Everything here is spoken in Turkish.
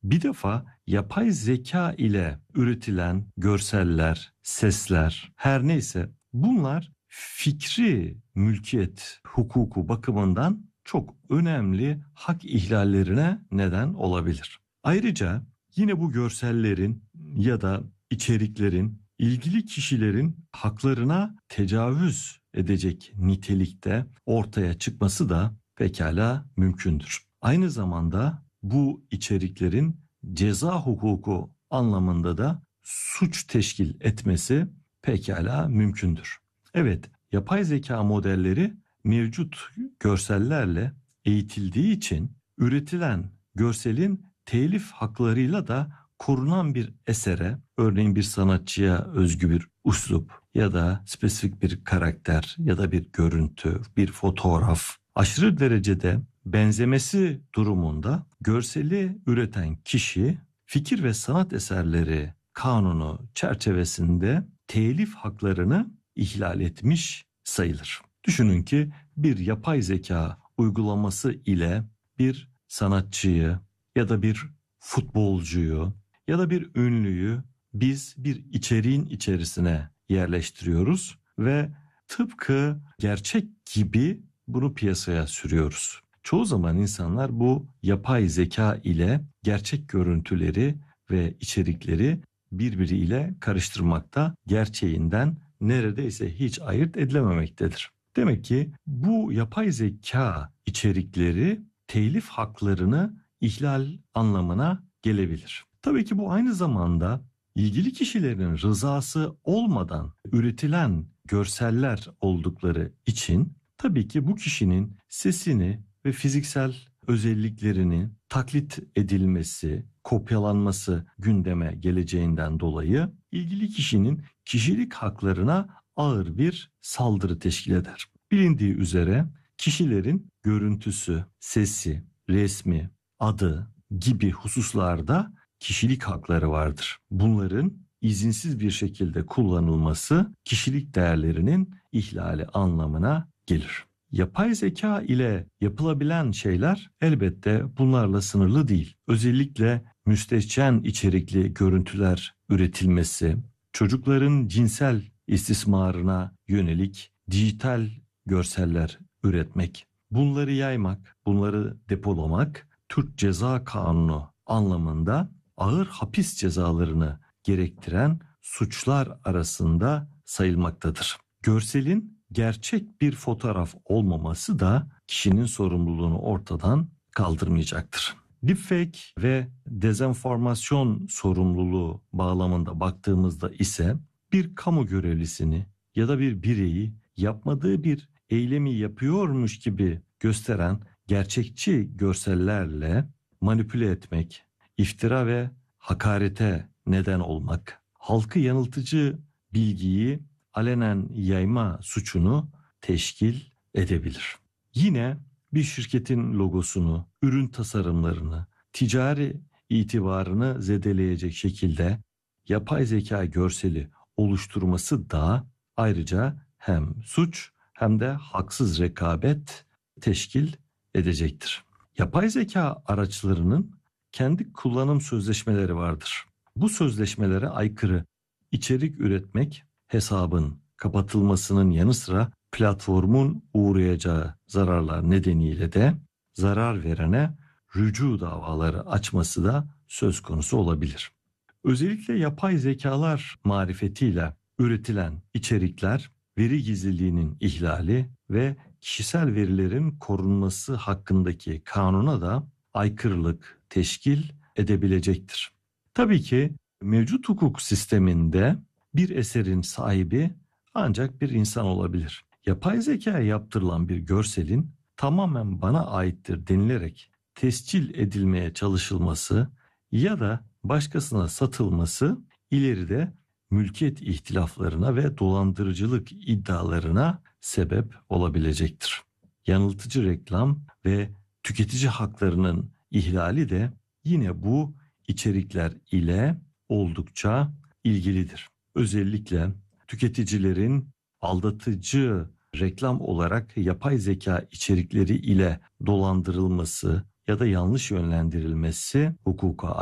Bir defa yapay zeka ile üretilen görseller, sesler, her neyse bunlar fikri mülkiyet hukuku bakımından çok önemli hak ihlallerine neden olabilir. Ayrıca yine bu görsellerin ya da içeriklerin ilgili kişilerin haklarına tecavüz edecek nitelikte ortaya çıkması da pekala mümkündür. Aynı zamanda bu içeriklerin ceza hukuku anlamında da suç teşkil etmesi pekala mümkündür. Evet, yapay zeka modelleri mevcut görsellerle eğitildiği için üretilen görselin telif haklarıyla da korunan bir esere, örneğin bir sanatçıya özgü bir üslup ya da spesifik bir karakter ya da bir görüntü, bir fotoğraf aşırı derecede benzemesi durumunda görseli üreten kişi fikir ve sanat eserleri kanunu çerçevesinde telif haklarını ihlal etmiş sayılır. Düşünün ki bir yapay zeka uygulaması ile bir sanatçıyı ya da bir futbolcuyu ya da bir ünlüyü biz bir içeriğin içerisine yerleştiriyoruz ve tıpkı gerçek gibi bunu piyasaya sürüyoruz. Çoğu zaman insanlar bu yapay zeka ile gerçek görüntüleri ve içerikleri birbiriyle karıştırmakta, gerçeğinden neredeyse hiç ayırt edilememektedir. Demek ki bu yapay zeka içerikleri telif haklarını ihlal anlamına gelebilir. Tabii ki bu aynı zamanda ilgili kişilerin rızası olmadan üretilen görseller oldukları için tabii ki bu kişinin sesini ve fiziksel özelliklerinin taklit edilmesi, kopyalanması gündeme geleceğinden dolayı ilgili kişinin kişilik haklarına ağır bir saldırı teşkil eder. Bilindiği üzere kişilerin görüntüsü, sesi, resmi, adı gibi hususlarda kişilik hakları vardır. Bunların izinsiz bir şekilde kullanılması kişilik değerlerinin ihlali anlamına gelir. Yapay zeka ile yapılabilen şeyler elbette bunlarla sınırlı değil. Özellikle müstehcen içerikli görüntüler üretilmesi, çocukların cinsel istismarına yönelik dijital görseller üretmek, bunları yaymak, bunları depolamak Türk Ceza Kanunu anlamında ağır hapis cezalarını gerektiren suçlar arasında sayılmaktadır. Görselin gerçek bir fotoğraf olmaması da kişinin sorumluluğunu ortadan kaldırmayacaktır. Deepfake ve dezenformasyon sorumluluğu bağlamında baktığımızda ise bir kamu görevlisini ya da bir bireyi yapmadığı bir eylemi yapıyormuş gibi gösteren gerçekçi görsellerle manipüle etmek, iftira ve hakarete neden olmak, halkı yanıltıcı bilgiyi alenen yayma suçunu teşkil edebilir. Yine bir şirketin logosunu, ürün tasarımlarını, ticari itibarını zedeleyecek şekilde yapay zeka görseli oluşturması da ayrıca hem suç hem de haksız rekabet teşkil edecektir. Yapay zeka araçlarının kendi kullanım sözleşmeleri vardır. Bu sözleşmelere aykırı içerik üretmek hesabın kapatılmasının yanı sıra platformun uğrayacağı zararlar nedeniyle de zarar verene rücu davaları açması da söz konusu olabilir. Özellikle yapay zekalar marifetiyle üretilen içerikler veri gizliliğinin ihlali ve kişisel verilerin korunması hakkındaki kanuna da aykırılık teşkil edebilecektir. Tabii ki mevcut hukuk sisteminde bir eserin sahibi ancak bir insan olabilir. Yapay zekaya yaptırılan bir görselin tamamen bana aittir denilerek tescil edilmeye çalışılması ya da başkasına satılması ileride mülkiyet ihtilaflarına ve dolandırıcılık iddialarına sebep olabilecektir. Yanıltıcı reklam ve tüketici haklarının ihlali de yine bu içerikler ile oldukça ilgilidir. Özellikle tüketicilerin aldatıcı reklam olarak yapay zeka içerikleri ile dolandırılması ya da yanlış yönlendirilmesi hukuka